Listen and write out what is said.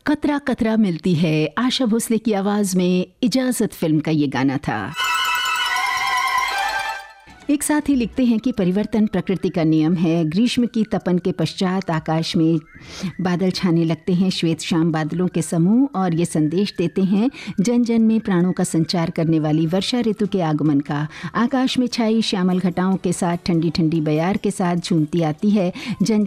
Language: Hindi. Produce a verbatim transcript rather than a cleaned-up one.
कतरा कतरा मिलती है, आशा भोसले की आवाज में इजाजत फिल्म का ये गाना था। एक साथ ही लिखते हैं कि परिवर्तन प्रकृति का नियम है। ग्रीष्म की तपन के पश्चात आकाश में बादल छाने लगते हैं, श्वेत श्याम बादलों के समूह, और ये संदेश देते हैं जन जन में प्राणों का संचार करने वाली वर्षा ऋतु के आगमन का। आकाश में छाई श्यामल घटाओं के साथ ठंडी ठंडी बयार के साथ झूमती आती है जन